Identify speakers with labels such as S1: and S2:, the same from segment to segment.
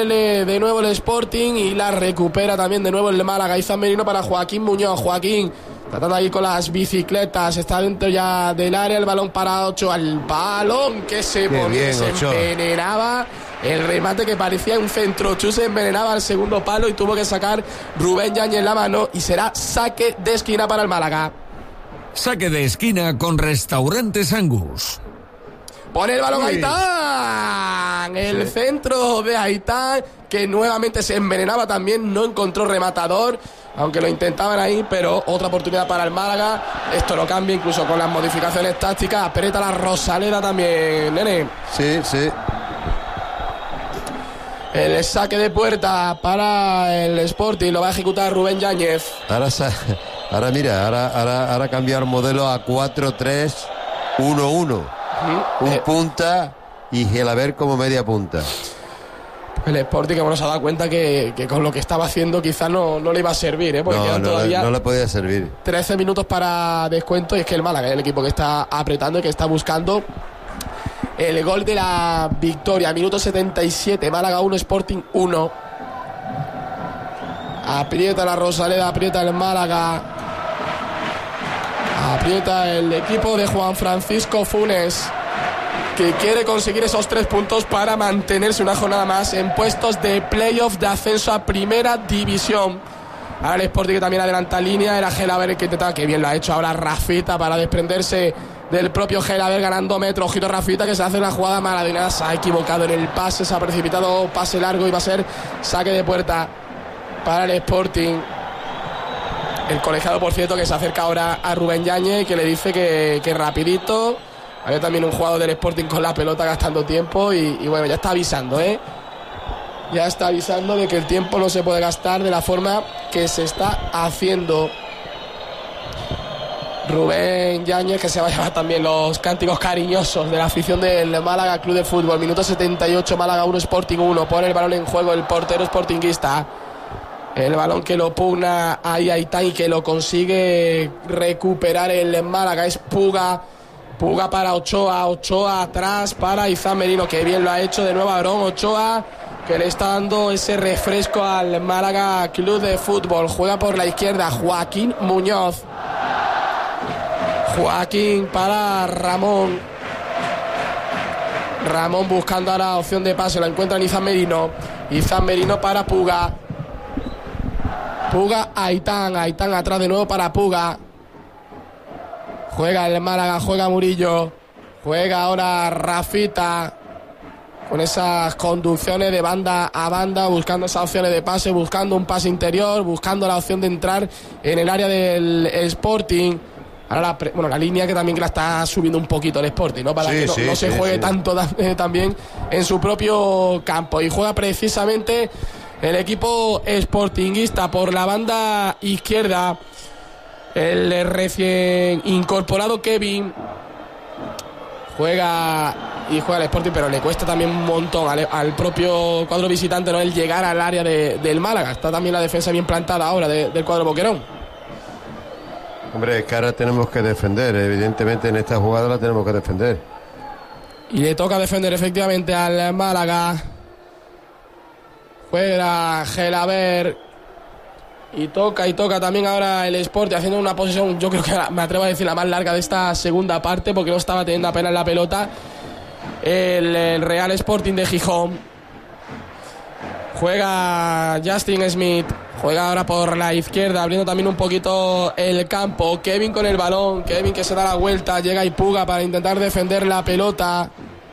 S1: pierde de nuevo el Sporting y la recupera también de nuevo el Málaga. Izan Merino para Joaquín Muñoz. Joaquín tratando ahí con las bicicletas, está dentro ya del área, el balón para Ochoa, el balón que se envenenaba, el remate que parecía un centrochú se envenenaba al segundo palo y tuvo que sacar Rubén Yáñez la mano y será saque de esquina para el Málaga.
S2: Saque de esquina con Restaurantes Angus.
S1: Pone el balón Aitán, el centro de Aitán que nuevamente se envenenaba también, no encontró rematador, aunque lo intentaban ahí, pero otra oportunidad para el Málaga. Esto lo cambia incluso con las modificaciones tácticas. Aprieta la Rosaleda también, nene.
S3: Sí.
S1: El saque de puerta para el Sporting lo va a ejecutar Rubén Yáñez.
S3: Ahora mira, ahora cambiar modelo a 4-3-1-1. Un punta y Gelaber como media punta.
S1: El Sporting, que bueno, se ha dado cuenta que con lo que estaba haciendo quizás no le iba a servir, porque
S3: no le podía servir.
S1: 13 minutos para descuento y es que el Málaga es el equipo que está apretando y que está buscando el gol de la victoria. Minuto 77, Málaga 1, Sporting 1. Aprieta la Rosaleda, aprieta el Málaga, aprieta el equipo de Juan Francisco Funes, que quiere conseguir esos 3 puntos para mantenerse una jornada más en puestos de playoff de ascenso a primera división. Ahora el Sporting que también adelanta línea, era Gelaber el que intentaba, que bien lo ha hecho ahora Rafita para desprenderse del propio Gelaber, ganando metro. Ojito Rafita que se hace una jugada maradoniana, se ha equivocado en el pase, se ha precipitado, pase largo y va a ser saque de puerta para el Sporting. El colegiado, por cierto, que se acerca ahora a Rubén Yáñez, que le dice que rapidito. Había también un jugador del Sporting con la pelota gastando tiempo y bueno, ya está avisando, ya está avisando de que el tiempo no se puede gastar de la forma que se está haciendo. Rubén Yáñez, que se va a llevar también los cánticos cariñosos de la afición del Málaga Club de Fútbol. Minuto 78, Málaga 1, Sporting 1. Pone el balón en juego el portero sportinguista. El balón que lo pugna ahí Aitán y que lo consigue recuperar el Málaga es Puga para Ochoa atrás para Izan Merino, que bien lo ha hecho de nuevo Aarón Ochoa, que le está dando ese refresco al Málaga Club de Fútbol. Juega por la izquierda Joaquín Muñoz. Joaquín para Ramón buscando ahora opción de pase, la encuentra en Izan Merino para Puga Aitán atrás de nuevo para Puga. Juega el Málaga, juega Murillo, juega ahora Rafita, con esas conducciones de banda a banda, buscando esas opciones de pase, buscando un pase interior, buscando la opción de entrar en el área del Sporting. Ahora la línea que también la está subiendo un poquito el Sporting, ¿no? Para que no se juegue tanto también en su propio campo. Y juega precisamente el equipo sportinguista por la banda izquierda. El recién incorporado Kevin juega el Sporting, pero le cuesta también un montón al propio cuadro visitante, ¿no?, el llegar al área del Málaga. Está también la defensa bien plantada ahora del cuadro boquerón.
S3: Hombre, es que ahora tenemos que defender, evidentemente en esta jugada la tenemos que defender.
S1: Y le toca defender efectivamente al Málaga. Juega Gelaber. Y toca también ahora el Sporting, haciendo una posición, yo creo que me atrevo a decir la más larga de esta segunda parte, porque no estaba teniendo apenas la pelota el Real Sporting de Gijón. Juega Justin Smith, juega ahora por la izquierda, abriendo también un poquito el campo. Kevin con el balón, Kevin que se da la vuelta, llega y Puga para intentar defender la pelota.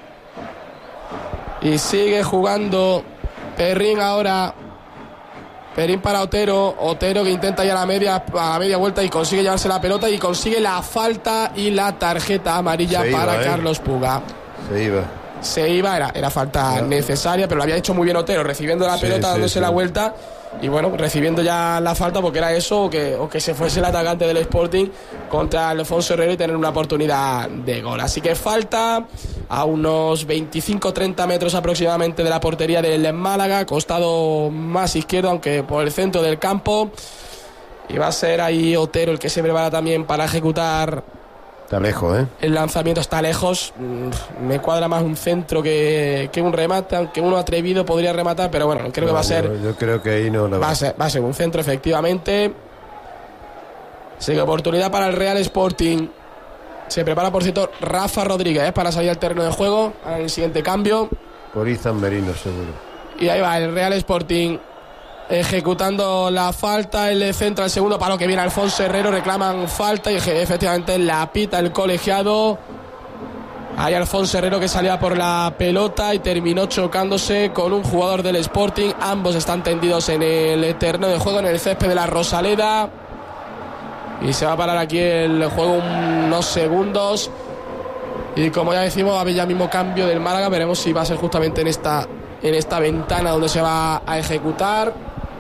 S1: Y sigue jugando Perrín ahora. Perín para Otero que intenta ir a la media vuelta y consigue llevarse la pelota y consigue la falta y la tarjeta amarilla para Carlos Puga. Se iba, era falta necesaria, pero lo había hecho muy bien Otero, recibiendo la pelota, dándose la vuelta y bueno, recibiendo ya la falta, porque era eso o que se fuese el atacante del Sporting contra Alfonso Herrero y tener una oportunidad de gol. Así que falta a unos 25-30 metros aproximadamente de la portería del Málaga, costado más izquierdo, aunque por el centro del campo, y va a ser ahí Otero el que se prepara también para ejecutar
S3: Está lejos, ¿eh?
S1: El lanzamiento está lejos. Me cuadra más un centro que un remate, aunque uno atrevido podría rematar, pero bueno, creo que va a ser...
S3: Yo creo que ahí no lo
S1: va a ser un centro, efectivamente. Sigue oportunidad para el Real Sporting. Se prepara, por cierto, Rafa Rodríguez para salir al terreno de juego. Ahora en el siguiente cambio.
S3: Por Izan Merino, seguro.
S1: Y ahí va el Real Sporting ejecutando la falta. El centro al segundo palo que viene Alfonso Herrero. Reclaman falta y efectivamente la pita el colegiado. Hay Alfonso Herrero que salía por la pelota y terminó chocándose con un jugador del Sporting. Ambos están tendidos en el terreno de juego, en el césped de la Rosaleda. Y se va a parar aquí el juego unos segundos. Y como ya decimos, va a haber ya mismo cambio del Málaga. Veremos si va a ser justamente en esta ventana donde se va a ejecutar.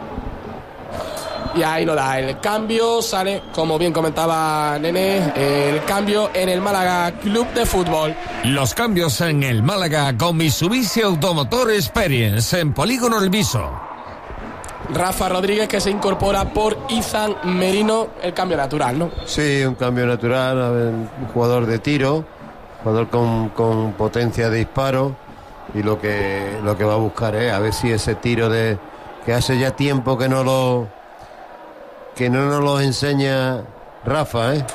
S1: Y ahí lo da el cambio. Sale, como bien comentaba Nene, el cambio en el Málaga Club de Fútbol.
S2: Los cambios en el Málaga con Mitsubishi Automotor Experience en Polígono El Viso.
S1: Rafa Rodríguez, que se incorpora por Izan Merino. El cambio natural, ¿no?
S3: Sí, un cambio natural. Un jugador de tiro, jugador con potencia de disparo. Y lo que va a buscar es a ver si ese tiro que hace ya tiempo que no nos lo enseña Rafa, ¿eh?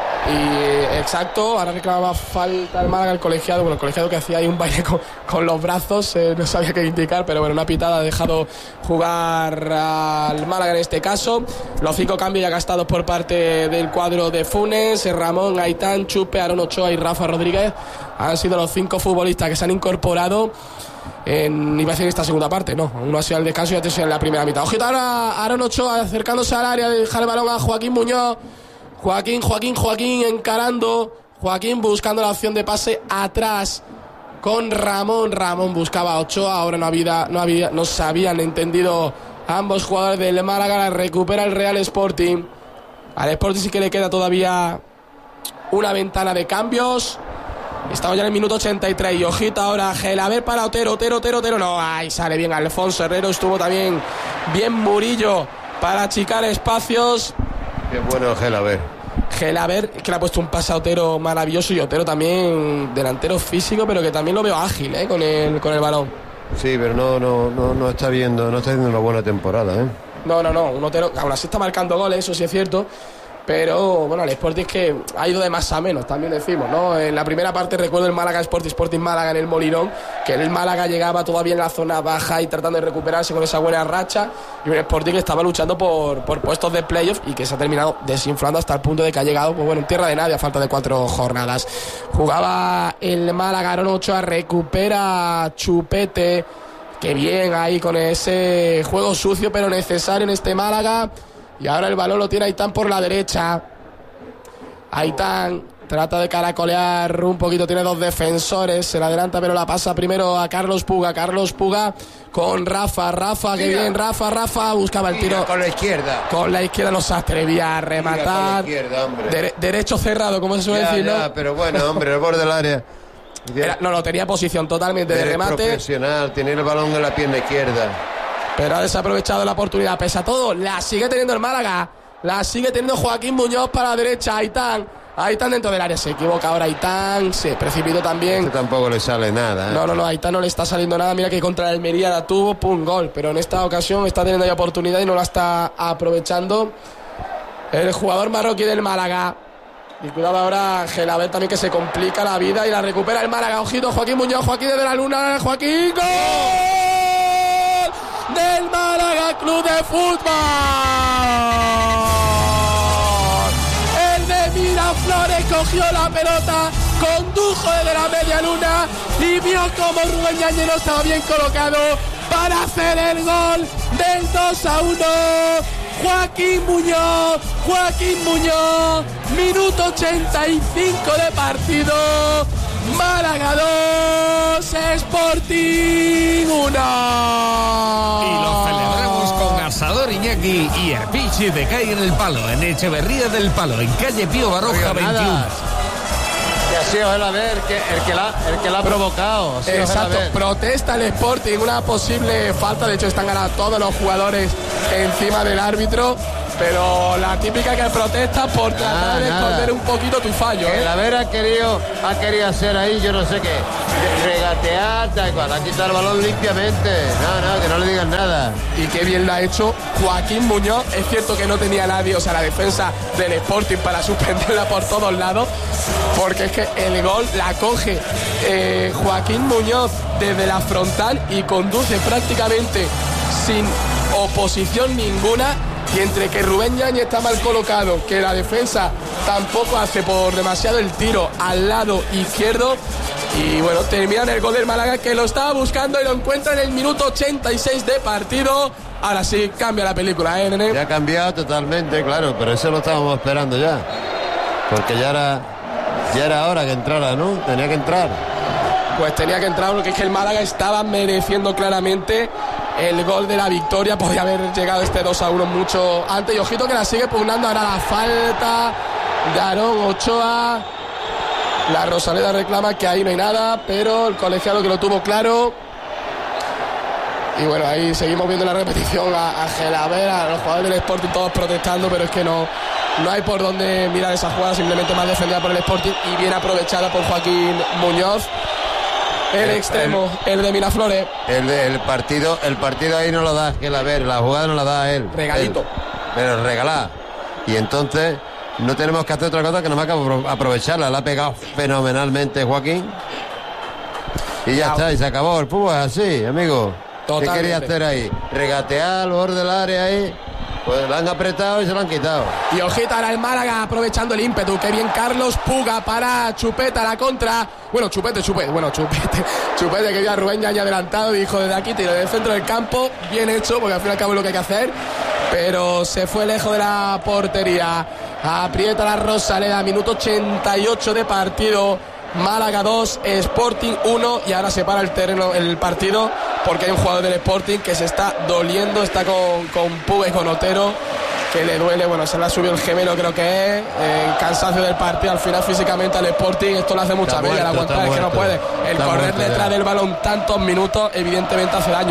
S1: Y exacto, ahora reclamaba falta el Málaga, el colegiado que hacía ahí un baile con los brazos, no sabía qué indicar, pero bueno, una pitada ha dejado jugar al Málaga en este caso. Los 5 cambios ya gastados por parte del cuadro de Funes: Ramón, Aitán, Chupe, Aaron Ochoa y Rafa Rodríguez. Han sido los 5 futbolistas que se han incorporado iba a decir esta segunda parte, no, uno ha sido el descanso y otro ha sido en la primera mitad. Ojito ahora Aaron Ochoa acercándose al área, de dejar el balón a Joaquín Muñoz. Joaquín encarando. Joaquín buscando la opción de pase atrás con Ramón. Ramón buscaba a Ochoa. Ahora no se habían entendido ambos jugadores del Málaga. La recupera el Real Sporting. Al Sporting sí que le queda todavía una ventana de cambios. Estamos ya en el minuto 83. Y ojito ahora, Gelaber para Otero. No, ahí sale bien Alfonso Herrero. Estuvo también bien Murillo para achicar espacios.
S3: Qué bueno
S1: Gelaber, que le ha puesto un pase a Otero maravilloso. Y Otero también delantero físico, pero que también lo veo ágil, con el balón.
S3: Sí, pero no está viendo una buena temporada, ¿eh?
S1: No, un Otero aún así está marcando goles, eso sí es cierto. Pero bueno, el Sporting es que ha ido de más a menos, también decimos, ¿no? En la primera parte recuerdo el Málaga Sporting Málaga en el Molinón, que el Málaga llegaba todavía en la zona baja y tratando de recuperarse con esa buena racha, y un Sporting que estaba luchando por puestos de playoff y que se ha terminado desinflando hasta el punto de que ha llegado, pues bueno, en tierra de nadie a falta de 4 jornadas. Jugaba el Málaga, Aaron Ochoa, recupera Chupete, que bien ahí con ese juego sucio pero necesario en este Málaga. Y ahora el balón lo tiene Aitán por la derecha. Aitán trata de caracolear un poquito, tiene 2 defensores, se la adelanta pero la pasa primero a Carlos Puga con Rafa, que bien, Rafa buscaba el tiro
S3: con la izquierda
S1: no se atrevía a rematar. Derecho cerrado, como se suele decir, ¿no?
S3: Pero bueno, hombre, el borde del área.
S1: Tenía posición totalmente de remate.
S3: Profesional, tiene el balón en la pierna izquierda.
S1: Pero ha desaprovechado la oportunidad. Pese a todo, la sigue teniendo el Málaga. La sigue teniendo Joaquín Muñoz para la derecha. Aitán dentro del área. Se equivoca ahora Aitán. Se precipitó también.
S3: Tampoco le sale nada, ¿eh?
S1: No, Aitán no le está saliendo nada. Mira que contra el Almería la tuvo, pum, gol. Pero en esta ocasión está teniendo ya oportunidad y no la está aprovechando el jugador marroquí del Málaga. Y cuidado ahora Gelaber también, que se complica la vida y la recupera el Málaga. Ojito, Joaquín Muñoz, Joaquín desde la luna. Joaquín, ¡gol! Del Málaga Club de Fútbol. El de Miraflores cogió la pelota, condujo desde la media luna y vio como Rubén Ñañez no estaba bien colocado para hacer el gol del 2-1. Joaquín Muñoz, minuto 85 de partido. Málaga 2, Sporting 1.
S2: Y lo celebramos con Asador Iñaki y el Pichi de Calle en el Palo, en Echeverría del Palo, en calle Pío Baroja 21.
S4: Y así ojalá ver el que la ha provocado.
S1: Exacto, protesta el Sporting, una posible falta. De hecho, están ahora todos los jugadores encima del árbitro. pero la típica que protesta por tratar de esconder un poquito tu fallo.
S3: El haber ha querido hacer ahí, yo no sé qué, regatear, tal cual, ha quitado el balón limpiamente. No, que no le digan nada.
S1: Y qué bien lo ha hecho Joaquín Muñoz. Es cierto que no tenía nadie, o sea, la defensa del Sporting para suspenderla por todos lados, porque es que el gol la coge Joaquín Muñoz desde la frontal y conduce prácticamente sin oposición ninguna, y entre que Rubén Yáñez está mal colocado, que la defensa tampoco hace por demasiado el tiro al lado izquierdo, y bueno, terminan el gol del Málaga, que lo estaba buscando y lo encuentra en el minuto 86 de partido. Ahora sí cambia la película, nene.
S3: Ya ha cambiado totalmente, claro, pero eso lo estábamos esperando ya, porque ya era hora que entrara, ¿no? Tenía que entrar.
S1: Pues tenía que entrar, porque es que el Málaga estaba mereciendo claramente el gol de la victoria. Podía haber llegado este 2-1 mucho antes. Y ojito que la sigue pugnando ahora la falta de Aarón Ochoa. La Rosaleda reclama que ahí no hay nada, pero el colegiado que lo tuvo claro. Y bueno, ahí seguimos viendo la repetición a Gelaber, a los jugadores del Sporting todos protestando, pero es que no hay por dónde mirar esa jugada, simplemente más defendida por el Sporting y bien aprovechada por Joaquín Muñoz. El extremo, el de Miraflores.
S3: El partido ahí no lo da Gelaber, la jugada no la da él.
S1: Regalito.
S3: Pero regalá. Y entonces no tenemos que hacer otra cosa que nomás que aprovecharla. La ha pegado fenomenalmente Joaquín. Y ya está, y se acabó. El fútbol es así, amigo.
S1: Totalmente.
S3: ¿Qué quería hacer ahí? Regatear al borde del área ahí. Pues la han apretado y se lo han quitado.
S1: Y ojita ahora el Málaga aprovechando el ímpetu. Que bien Carlos Puga para Chupeta, la contra. Bueno, Chupete, que vio a Rubén Yáñez adelantado y dijo: desde aquí tiro del centro del campo. Bien hecho, porque al fin y al cabo es lo que hay que hacer. Pero se fue lejos de la portería. Aprieta la Rosaleda, minuto 88 de partido. Málaga 2, Sporting 1, y ahora se para el partido porque hay un jugador del Sporting que se está doliendo, está con Puga y con Otero, que le duele. Bueno, se le ha subido el gemelo, creo que es cansancio del partido. Al final físicamente al Sporting esto lo hace muchas veces, la aguantar es que no puede. El correr detrás del balón tantos minutos evidentemente hace daño,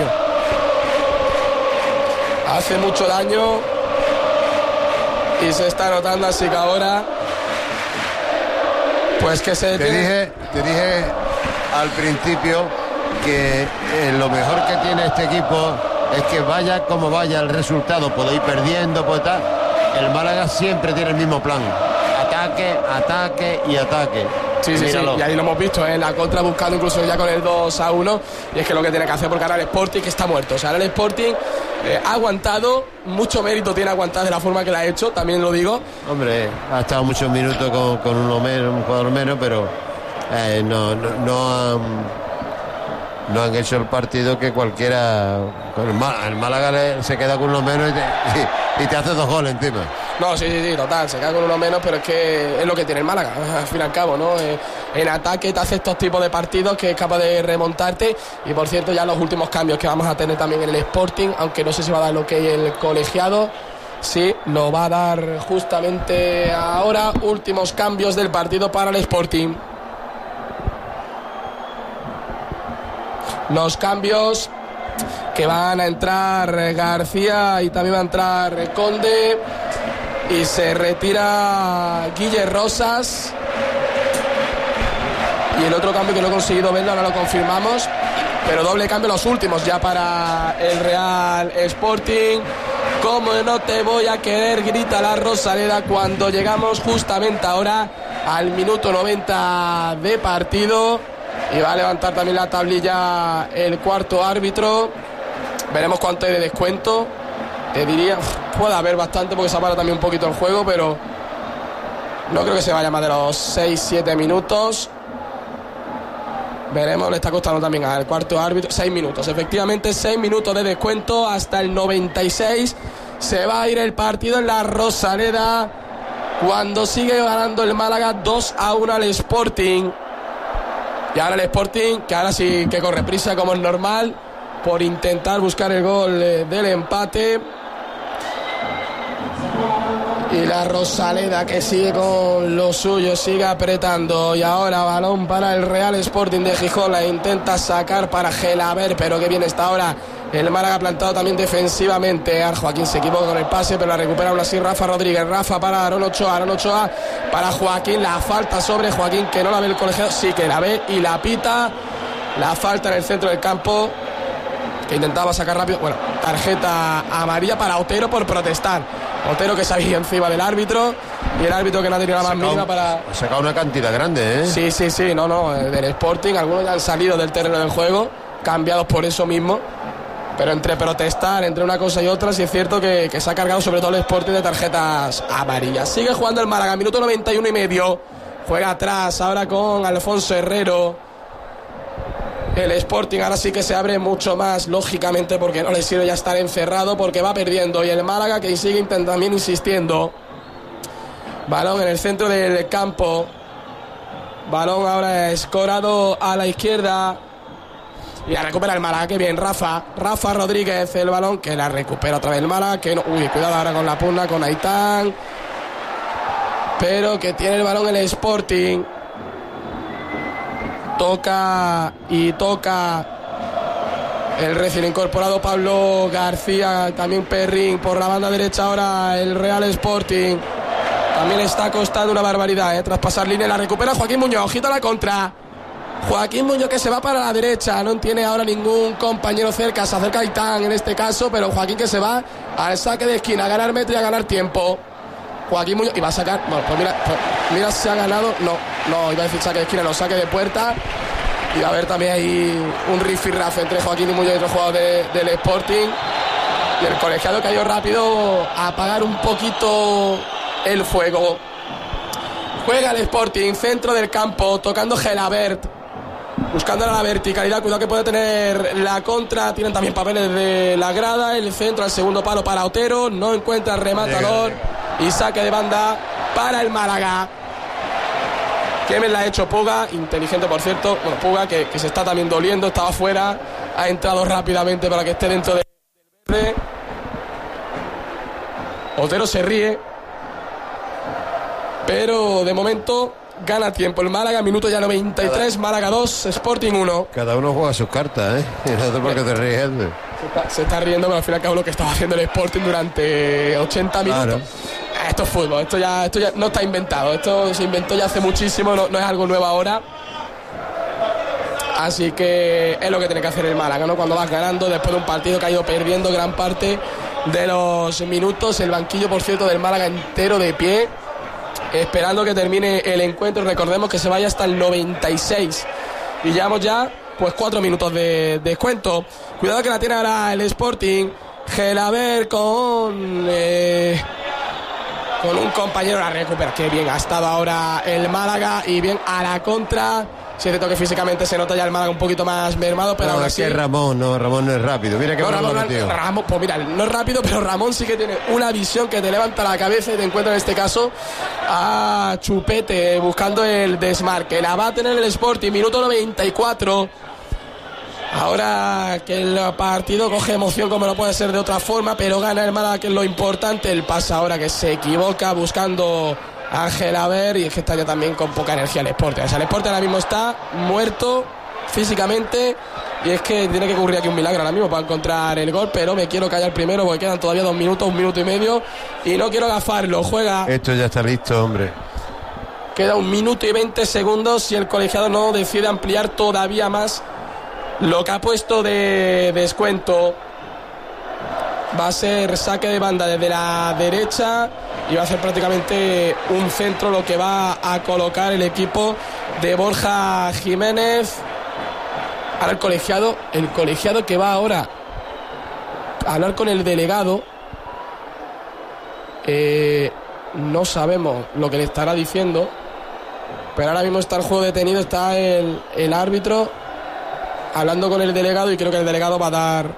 S1: hace mucho daño y se está notando, así que ahora pues que se detiene.
S3: Te dije al principio que lo mejor que tiene este equipo es que vaya como vaya el resultado, puede ir perdiendo, pues tal, el Málaga siempre tiene el mismo plan: ataque y ataque.
S1: Sí, y ahí lo hemos visto, la contra buscando incluso ya con el 2-1, y es que lo que tiene que hacer, porque ahora el Sporting que está muerto. O sea, ahora el Sporting ha aguantado, mucho mérito tiene aguantar de la forma que la ha hecho, también lo digo.
S3: Hombre, ha estado muchos minutos con uno menos, un jugador menos, pero no han hecho el partido que cualquiera. El Málaga se queda con uno menos y te hace 2 goles encima.
S1: No, sí, total, se queda con uno menos, pero es que es lo que tiene el Málaga, al fin y al cabo, ¿no? En ataque te hace estos tipos de partidos que es capaz de remontarte. Y por cierto, ya los últimos cambios que vamos a tener también en el Sporting, aunque no sé si va a dar lo que hay el colegiado, sí, lo va a dar justamente ahora. Últimos cambios del partido para el Sporting. Los cambios que van a entrar García y también va a entrar Conde, y se retira Guille Rosas. Y el otro cambio que no he conseguido verlo, ahora lo confirmamos, pero doble cambio los últimos ya para el Real Sporting. Como no te voy a querer, grita la Rosaleda cuando llegamos justamente ahora al minuto 90 de partido. Y va a levantar también la tablilla el cuarto árbitro. Veremos cuánto hay de descuento. Te diría, puede haber bastante porque se para también un poquito el juego, pero no creo que se vaya más de los 6-7 minutos. Veremos, le está costando también al cuarto árbitro 6 minutos, efectivamente 6 minutos de descuento hasta el 96. Se va a ir el partido en la Rosaleda cuando sigue ganando el Málaga 2-1 al Sporting. Y ahora el Sporting, que ahora sí que corre prisa como es normal por intentar buscar el gol del empate. Y la Rosaleda que sigue con lo suyo, sigue apretando. Y ahora balón para el Real Sporting de Gijón. La intenta sacar para Gelaber, pero que bien está ahora El Málaga plantado también defensivamente. Joaquín se equivoca con el pase, pero la recupera aún así Rafa Rodríguez. Rafa para Aaron Ochoa para Joaquín. La falta sobre Joaquín, que no la ve el colegiado, sí que la ve y la pita. La falta en el centro del campo, que intentaba sacar rápido. Bueno, tarjeta amarilla para Otero por protestar. Otero que se había encima del árbitro, y el árbitro que no ha tenido la más mínima para...
S3: Ha sacado una cantidad grande, ¿eh?
S1: Sí, no, del Sporting. Algunos ya han salido del terreno del juego, cambiados por eso mismo. Pero entre protestar, entre una cosa y otra, sí es cierto que se ha cargado sobre todo el Sporting de tarjetas amarillas. Sigue jugando el Málaga, minuto 91 y medio. Juega atrás, ahora con Alfonso Herrero. El Sporting ahora sí que se abre mucho más, lógicamente, porque no le sirve ya estar encerrado, porque va perdiendo. Y el Málaga que sigue también insistiendo. Balón en el centro del campo. Balón ahora escorado a la izquierda. Y la recupera el Málaga, que bien, Rafa Rodríguez, el balón, que la recupera otra vez el Málaga, que no, cuidado ahora con la pugna, con Aitán. Pero que tiene el balón el Sporting. Toca el recién incorporado Pablo García, también Perrín por la banda derecha. Ahora el Real Sporting también está costando una barbaridad, tras pasar línea. La recupera Joaquín Muñoz, ojito a la contra. Joaquín Muñoz que se va para la derecha, no tiene ahora ningún compañero cerca, se acerca Aitán en este caso, pero Joaquín que se va al saque de esquina, a ganar metro y a ganar tiempo. Joaquín Muñoz, y va a sacar, bueno, pues mira si ha ganado, no, iba a decir saque de esquina, no, saque de puerta. Y va a haber también ahí un rifirrafe entre Joaquín y Muñoz y otro jugador del Sporting. Y el colegiado que ha ido rápido a apagar un poquito el fuego. Juega el Sporting, centro del campo, tocando Gelabert, buscando la verticalidad. Cuidado que puede tener la contra. Tienen también papeles de la grada. El centro al segundo palo para Otero, no encuentra rematador. Y saque de banda para el Málaga. Que me la ha hecho Puga, inteligente por cierto. Bueno, Puga que se está también doliendo, estaba fuera, ha entrado rápidamente para que esté dentro del verde. Otero se ríe, pero de momento gana tiempo el Málaga. Minuto ya 93, Málaga 2, Sporting 1.
S3: Cada uno juega sus cartas, y no sé por qué te ríes.
S1: Se está riendo, pero al fin y al cabo lo que estaba haciendo el Sporting durante 80 minutos. Claro. Esto es fútbol, esto ya no está inventado, esto se inventó ya hace muchísimo, no es algo nuevo ahora. Así que es lo que tiene que hacer el Málaga, ¿no? Cuando vas ganando después de un partido que ha ido perdiendo gran parte de los minutos. El banquillo, por cierto, del Málaga entero de pie, esperando que termine el encuentro. Recordemos que se vaya hasta el 96 y llevamos ya pues 4 minutos de descuento. Cuidado que la tiene ahora el Sporting. Gelabert con un compañero, la recupera. Qué bien ha estado ahora el Málaga, y bien a la contra. Sí, es cierto que físicamente se nota ya el Málaga un poquito más mermado, pero ahora sí.
S3: Ramón no es rápido. Mira que
S1: Ramón, pues mira, no es rápido, pero Ramón sí que tiene una visión que te levanta la cabeza y te encuentra en este caso a Chupete buscando el desmarque. La va a tener el Sporting, minuto 94. Ahora que el partido coge emoción como no puede ser de otra forma, pero gana el Málaga, que es lo importante. El pase ahora que se equivoca buscando a Gelabert, y es que está ya también con poca energía el Sporting. O sea, el Sporting ahora mismo está muerto físicamente, y es que tiene que ocurrir aquí un milagro ahora mismo para encontrar el gol, pero me quiero callar primero porque quedan todavía 2 minutos, 1 minuto y medio, y no quiero gafarlo. Juega.
S3: Esto ya está listo, hombre.
S1: Queda 1 minuto y 20 segundos si el colegiado no decide ampliar todavía más lo que ha puesto de descuento. Va a ser saque de banda desde la derecha y va a ser prácticamente un centro lo que va a colocar el equipo de Borja Jiménez. Ahora el colegiado que va ahora a hablar con el delegado. No sabemos lo que le estará diciendo, pero ahora mismo está el juego detenido, está el árbitro hablando con el delegado, y creo que el delegado va a dar...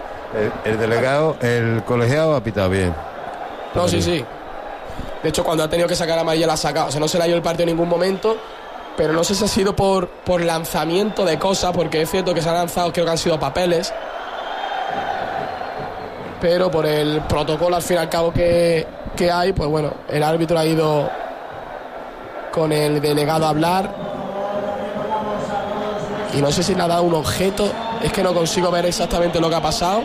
S3: El colegiado ha pitado bien.
S1: No, sí. De hecho, cuando ha tenido que sacar amarilla la ha sacado. O sea, no se le ha ido el partido en ningún momento, pero no sé si ha sido por lanzamiento de cosas, porque es cierto que se han lanzado, creo que han sido papeles, pero por el protocolo al fin y al cabo que hay, pues bueno, el árbitro ha ido con el delegado a hablar. Y no sé si le ha dado un objeto es que no consigo ver exactamente lo que ha pasado.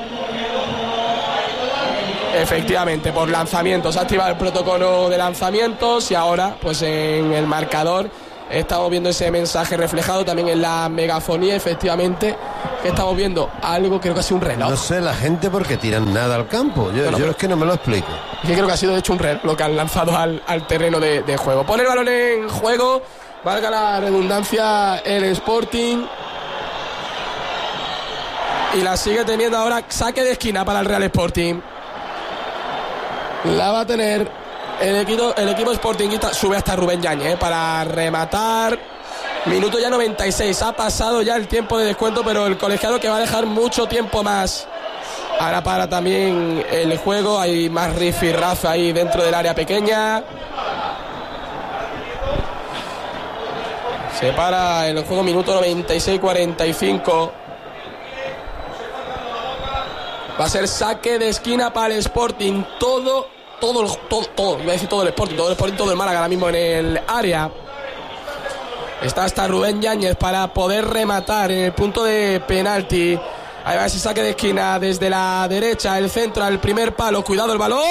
S1: Efectivamente, por lanzamientos, se ha activado el protocolo de lanzamientos y ahora, pues en el marcador estamos viendo ese mensaje reflejado también en la megafonía, efectivamente, que estamos viendo algo, creo que ha sido un reloj.
S3: No sé la gente por qué tiran nada al campo, yo es que no me lo explico.
S1: Yo creo que ha sido de hecho un reloj lo que han lanzado al terreno de juego. Pone el balón en juego, valga la redundancia, el Sporting. Y la sigue teniendo ahora, saque de esquina para el Real Sporting. La va a tener el equipo sportinguista. Sube hasta Rubén Yáñez para rematar. Minuto ya 96. Ha pasado ya el tiempo de descuento, pero el colegiado que va a dejar mucho tiempo más. Ahora para también el juego. Hay más rifirrafe ahí dentro del área pequeña. Se para el juego, minuto 96-45. Va a ser saque de esquina para el Sporting. Todo, iba a decir todo el Sporting, todo el Málaga ahora mismo en el área. Está hasta Rubén Yáñez para poder rematar en el punto de penalti. Ahí va ese saque de esquina desde la derecha, el centro al primer palo. Cuidado el balón.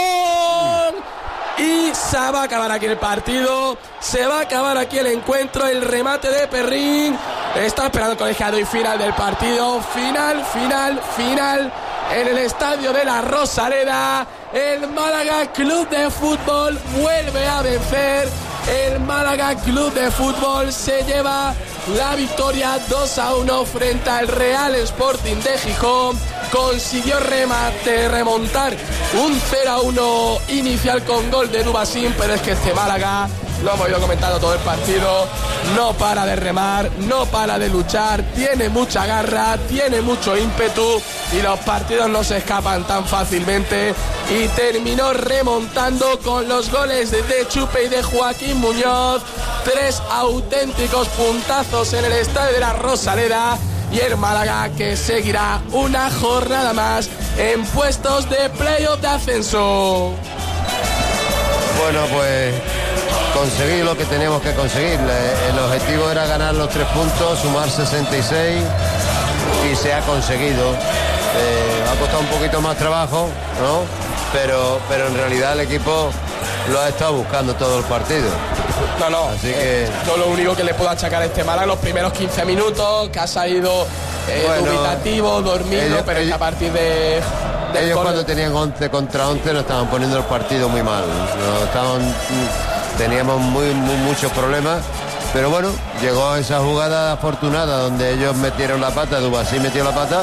S1: Y se va a acabar aquí el partido. Se va a acabar aquí el encuentro. El remate de Perrín. Está esperando el colegiado y final del partido. Final. En el estadio de la Rosaleda, el Málaga Club de Fútbol vuelve a vencer. El Málaga Club de Fútbol se lleva la victoria 2-1 frente al Real Sporting de Gijón. Consiguió remontar un 0-1 inicial con gol de Dubasín, pero es que este Málaga, lo hemos ido comentando todo el partido, no para de remar, no para de luchar, tiene mucha garra, tiene mucho ímpetu y los partidos no se escapan tan fácilmente, y terminó remontando con los goles de Chupe y de Joaquín Muñoz. 3 auténticos puntazos en el estadio de la Rosaleda, y el Málaga que seguirá una jornada más en puestos de playoff de ascenso.
S3: Bueno, pues conseguir lo que teníamos que conseguir. El objetivo era ganar los 3 puntos, sumar 66 y se ha conseguido. Ha costado un poquito más trabajo, ¿no? Pero en realidad el equipo lo ha estado buscando todo el partido.
S1: No.
S3: Así que
S1: yo lo único que le puedo achacar a este Málaga, los primeros 15 minutos, que ha salido dubitativo, dormido, pero es que a partir de...
S3: Ellos cuando tenían 11 contra 11 nos estaban poniendo el partido muy mal. Teníamos muchos problemas, pero bueno, llegó esa jugada afortunada donde ellos metieron la pata, Dubasí metió la pata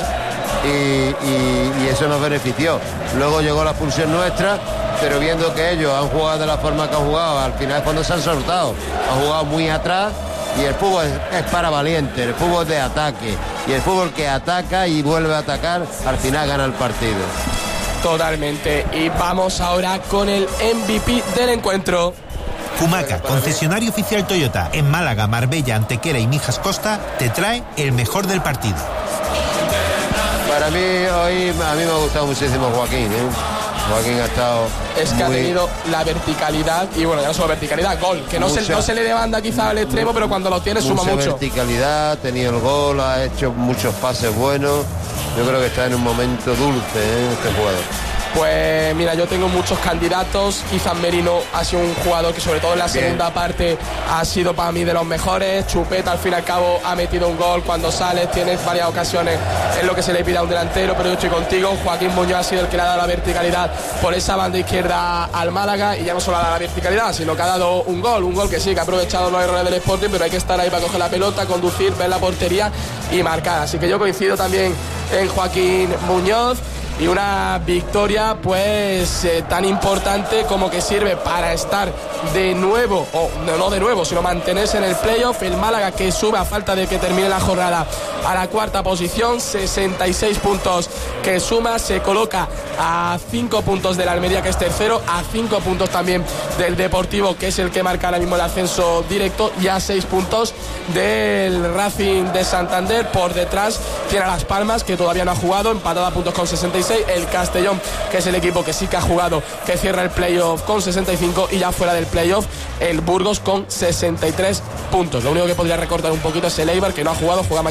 S3: y eso nos benefició. Luego llegó la expulsión nuestra, pero viendo que ellos han jugado de la forma que han jugado, al final es cuando se han soltado. Han jugado muy atrás y el fútbol es para valientes, el fútbol de ataque. Y el fútbol que ataca y vuelve a atacar, al final gana el partido.
S1: Totalmente. Y vamos ahora con el MVP del encuentro.
S5: Fumaca, concesionario oficial Toyota en Málaga, Marbella, Antequera y Mijas Costa, te trae el mejor del partido.
S3: Para mí hoy, a mí me ha gustado muchísimo Joaquín, Joaquín ha estado...
S1: Es que ha tenido la verticalidad, y bueno, ya no solo verticalidad, gol, que no se le demanda quizá al extremo, pero cuando lo tiene suma mucho.
S3: Verticalidad, ha tenido el gol, ha hecho muchos pases buenos. Yo creo que está en un momento dulce este jugador.
S1: Pues mira, yo tengo muchos candidatos. Izan Merino ha sido un jugador que sobre todo en la segunda parte ha sido para mí de los mejores. Chupeta al fin y al cabo ha metido un gol cuando sales, tienes varias ocasiones en lo que se le pide a un delantero, pero yo estoy contigo. Joaquín Muñoz ha sido el que le ha dado la verticalidad por esa banda izquierda al Málaga, y ya no solo ha dado la verticalidad, sino que ha dado un gol que sí, que ha aprovechado los errores del Sporting, pero hay que estar ahí para coger la pelota, conducir, ver la portería y marcar. Así que yo coincido también en Joaquín Muñoz. Y una victoria pues tan importante como que sirve para estar de nuevo, o no de nuevo, sino mantenerse en el playoff. El Málaga que sube a falta de que termine la jornada a la 4ª posición, 66 puntos que suma, se coloca a 5 puntos del Almería, que es tercero, a 5 puntos también del Deportivo, que es el que marca ahora mismo el ascenso directo, y a 6 puntos del Racing de Santander. Por detrás tiene a Las Palmas, que todavía no ha jugado, empatado a puntos con 66, el Castellón, que es el equipo que sí que ha jugado, que cierra el playoff con 65, y ya fuera del playoff el Burgos con 63 puntos. Lo único que podría recortar un poquito es el Eibar, que no ha jugado, juega mañana domingo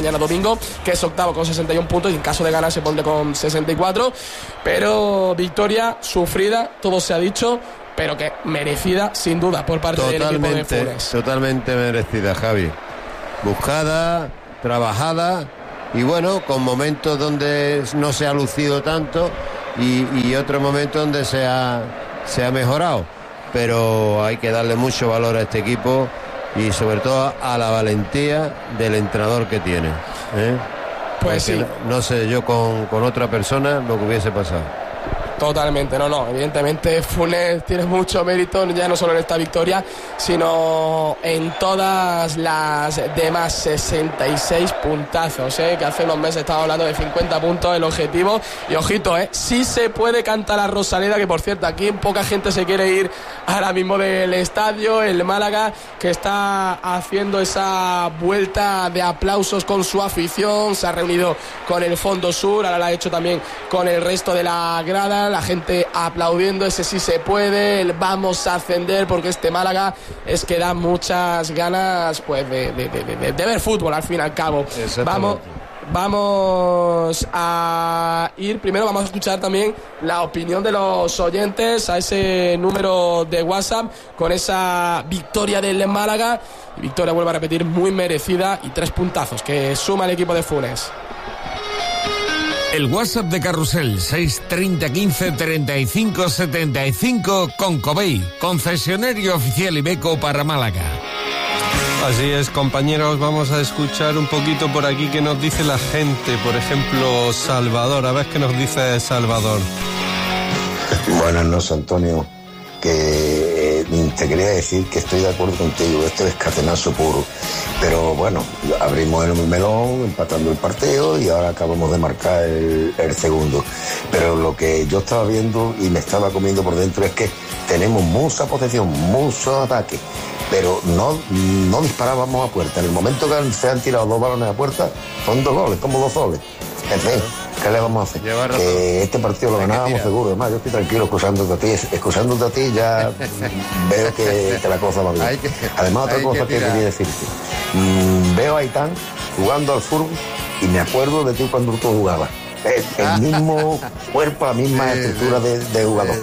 S1: segundo, que es octavo con 61 puntos, y en caso de ganar se pondrá con 64. Pero victoria sufrida, todo se ha dicho, pero que merecida sin duda por parte del equipo de Funes.
S3: Totalmente merecida, Javi. Buscada, trabajada, y bueno, con momentos donde no se ha lucido tanto y otros momentos donde se ha mejorado, pero hay que darle mucho valor a este equipo y sobre todo a la valentía del entrenador que tiene, ¿eh?
S1: Pues
S3: porque
S1: sí.
S3: No sé yo con otra persona lo que hubiese pasado.
S1: Totalmente, no, evidentemente Funes tiene mucho mérito, ya no solo en esta victoria, sino en todas las demás. 66 puntazos, que hace unos meses estaba hablando de 50 puntos el objetivo, y ojito, sí se puede cantar a Rosaleda, que por cierto aquí poca gente se quiere ir ahora mismo del estadio. El Málaga, que está haciendo esa vuelta de aplausos con su afición, se ha reunido con el Fondo Sur, ahora lo ha hecho también con el resto de la grada, la gente aplaudiendo ese sí se puede, el vamos a ascender, porque este Málaga es que da muchas ganas pues de ver fútbol al fin y al cabo. Vamos a ir primero, vamos a escuchar también la opinión de los oyentes a ese número de WhatsApp con esa victoria del Málaga, y victoria, vuelvo a repetir, muy merecida, y 3 puntazos que suma el equipo de Funes.
S2: El WhatsApp de Carrusel, 630 15 35 75 con Covey, concesionario oficial Iveco para Málaga.
S6: Así es, compañeros, vamos a escuchar un poquito por aquí qué nos dice la gente. Por ejemplo, Salvador, a ver qué nos dice Salvador.
S7: Buenas noches, Antonio, que te quería decir que estoy de acuerdo contigo, esto es catenazo puro, pero bueno, abrimos el melón empatando el partido y ahora acabamos de marcar el segundo, pero lo que yo estaba viendo y me estaba comiendo por dentro es que tenemos mucha posesión, mucho ataque, pero no disparábamos a puerta. En el momento que se han tirado 2 balones a puerta, son 2 goles, como 2 goles. En fin, ¿qué le vamos a hacer? Que este partido lo ganábamos seguro. Además, yo estoy tranquilo escuchándote a ti ya veo que la cosa va bien. Además, otra cosa que quería decirte. Veo a Aitán jugando al fútbol y me acuerdo de ti cuando tú jugabas. El mismo cuerpo, la misma estructura de jugador.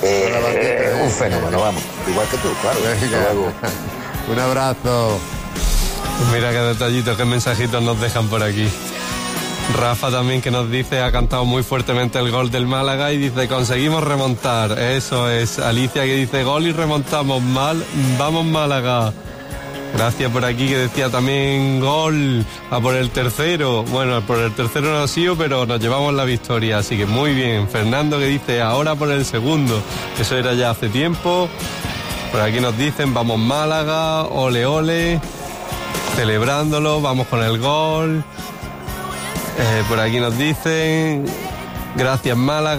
S7: Un fenómeno, vamos. Igual que tú, claro. Luego.
S3: Un abrazo.
S6: Mira qué detallitos, qué mensajitos nos dejan por aquí. Rafa también, que nos dice, ha cantado muy fuertemente el gol del Málaga y dice, conseguimos remontar. Eso es. Alicia, que dice, gol y remontamos. Vamos Málaga. Gracias por aquí, que decía también gol a por el tercero. Bueno, por el tercero no ha sido, pero nos llevamos la victoria, así que muy bien. Fernando, que dice ahora por el segundo. Eso era ya hace tiempo. Por aquí nos dicen vamos Málaga, ole ole, celebrándolo, vamos con el gol. Por aquí nos dicen gracias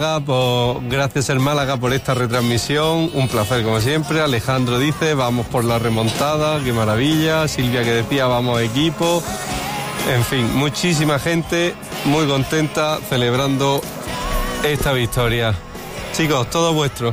S6: el Málaga por esta retransmisión, un placer como siempre. Alejandro dice vamos por la remontada, qué maravilla. Silvia, que decía vamos equipo. En fin, muchísima gente muy contenta celebrando esta victoria. Chicos, todo vuestro.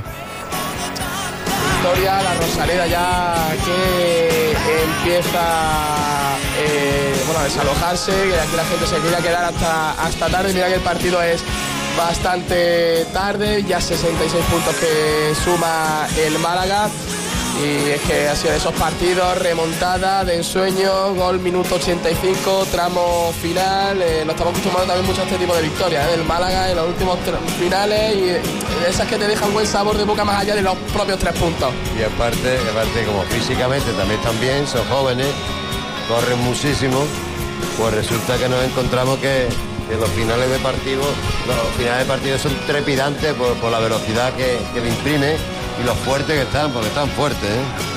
S1: Victoria, la Rosaleda ya que empieza a desalojarse, que aquí la gente se quería quedar hasta tarde. Mira que el partido es bastante tarde, ya 66 puntos que suma el Málaga, y es que ha sido de esos partidos, remontada de ensueño, gol minuto 85, tramo final. Nos estamos acostumbrando también mucho a este tipo de victorias del Málaga en los últimos finales, y de esas que te dejan buen sabor de boca más allá de los propios 3 puntos.
S3: Y aparte como físicamente también están bien, son jóvenes, corren muchísimo, pues resulta que nos encontramos que los finales de partido son trepidantes por la velocidad que le imprime y lo fuertes que están, porque están fuertes,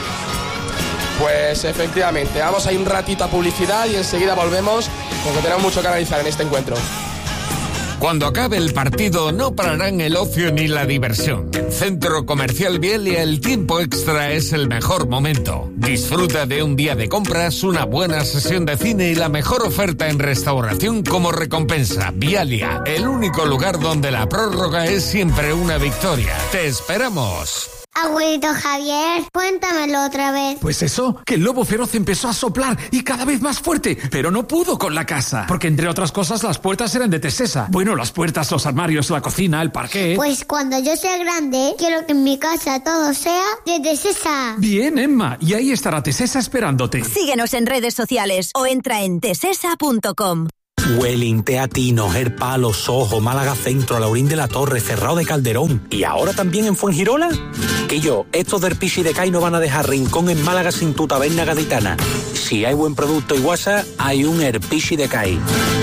S1: Pues efectivamente, vamos a ir un ratito a publicidad y enseguida volvemos, porque tenemos mucho que analizar en este encuentro.
S2: Cuando acabe el partido no pararán el ocio ni la diversión. En Centro Comercial Vialia el tiempo extra es el mejor momento. Disfruta de un día de compras, una buena sesión de cine y la mejor oferta en restauración como recompensa. Vialia, el único lugar donde la prórroga es siempre una victoria. ¡Te esperamos!
S8: Abuelito Javier, cuéntamelo otra vez.
S9: Pues eso, que el lobo feroz empezó a soplar y cada vez más fuerte, pero no pudo con la casa, porque entre otras cosas las puertas eran de Tesesa. Bueno, las puertas, los armarios, la cocina, el parquet.
S8: Pues cuando yo sea grande, quiero que en mi casa todo sea de Tesesa.
S9: Bien, Emma, y ahí estará Tesesa esperándote.
S10: Síguenos en redes sociales o entra en tesesa.com.
S11: Welling, Teatino, Gerpalo, Sojo, Málaga Centro, Laurín de la Torre, Cerrado de Calderón y ahora también en Fuengirola. Que yo, estos del Pichi de Cai no van a dejar rincón en Málaga sin tu taberna gaditana. Si hay buen producto y guasa, hay un Herpichi de Cai.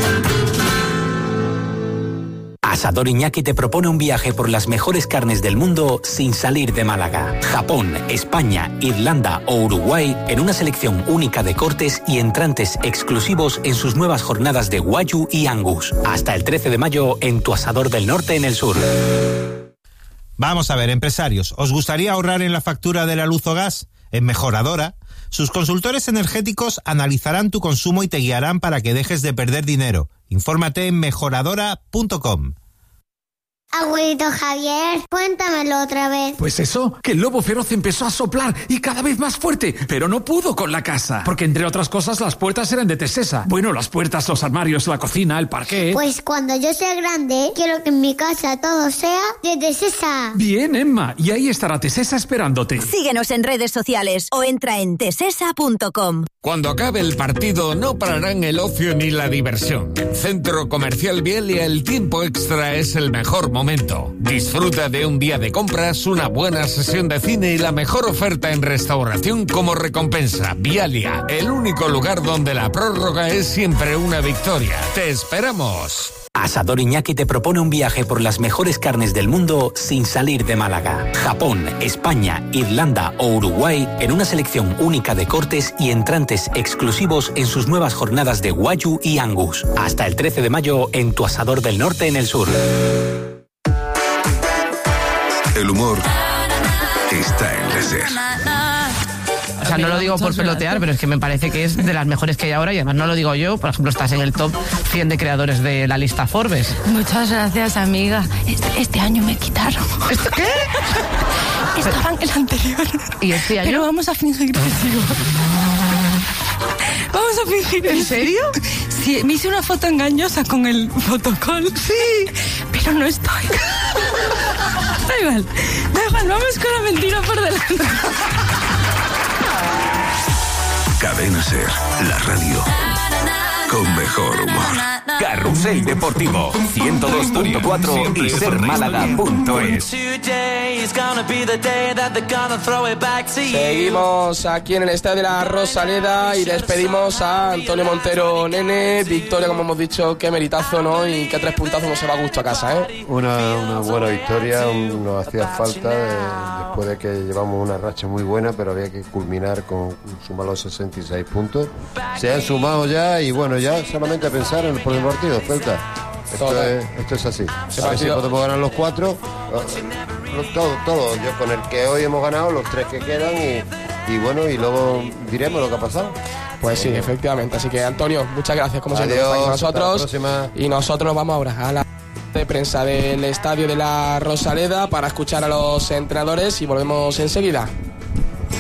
S11: Asador Iñaki te propone un viaje por las mejores carnes del mundo sin salir de Málaga. Japón, España, Irlanda o Uruguay en una selección única de cortes y entrantes exclusivos en sus nuevas jornadas de Wagyu y Angus. Hasta el 13 de mayo en tu Asador del Norte en el sur.
S5: Vamos a ver, empresarios, ¿os gustaría ahorrar en la factura de la luz o gas? En Mejoradora, sus consultores energéticos analizarán tu consumo y te guiarán para que dejes de perder dinero. Infórmate en mejoradora.com.
S8: Abuelito Javier, cuéntamelo otra vez.
S9: Pues eso, que el lobo feroz empezó a soplar y cada vez más fuerte, pero no pudo con la casa, porque entre otras cosas las puertas eran de Tesesa. Bueno, las puertas, los armarios, la cocina, el parquet.
S8: Pues cuando yo sea grande, quiero que en mi casa todo sea de Tesesa.
S9: Bien, Emma, y ahí estará Tesesa esperándote.
S10: Síguenos en redes sociales o entra en tesesa.com.
S2: Cuando acabe el partido no pararán el ocio ni la diversión. Centro Comercial Vielia, el tiempo extra es el mejor momento. Disfruta de un día de compras, una buena sesión de cine y la mejor oferta en restauración como recompensa. Vielia, el único lugar donde la prórroga es siempre una victoria. ¡Te esperamos!
S11: Asador Iñaki te propone un viaje por las mejores carnes del mundo sin salir de Málaga. Japón, España, Irlanda o Uruguay en una selección única de cortes y entrantes exclusivos en sus nuevas jornadas de Wagyu y Angus. Hasta el 13 de mayo en tu Asador del Norte en el sur.
S12: El humor está en la SER.
S13: O sea, no lo digo por pelotear, pero es que me parece que es de las mejores que hay ahora y además no lo digo yo. Por ejemplo, estás en el top 100 de creadores de la lista Forbes.
S14: Muchas gracias, amiga. Este año me quitaron.
S13: ¿Qué?
S14: Estaba en el anterior.
S13: ¿Y este año?
S14: Pero vamos a fingir que sigo. Vamos a fingir.
S13: ¿En serio?
S14: Sí, me hice una foto engañosa con el fotocall.
S13: Sí.
S14: Pero no estoy. Da igual, vamos con la mentira por delante.
S12: Cadena SER, la radio con mejor humor.
S15: Carrusel Deportivo, 102.4 y sermálaga.es.
S1: Seguimos aquí en el estadio de la Rosaleda y despedimos a Antonio Montero, nene. Victoria, como hemos dicho, qué meritazo, ¿no? Y qué 3 puntazos nos se va a gusto a casa, ¿eh?
S3: Una buena victoria, nos hacía falta después de que llevamos una racha muy buena, pero había que culminar con sumar los 66 puntos. Se han sumado ya y bueno, ya solamente a pensar en el próximo partido, Celta. Esto es así. A ver si podemos ganar los 4. Todo. Yo con el que hoy hemos ganado, los 3 que quedan y bueno, y luego diremos lo que ha pasado.
S1: Pues sí, efectivamente. Así que, Antonio, muchas gracias como siempre con nosotros. Y nosotros nos vamos ahora a la de prensa del estadio de la Rosaleda para escuchar a los entrenadores y volvemos enseguida.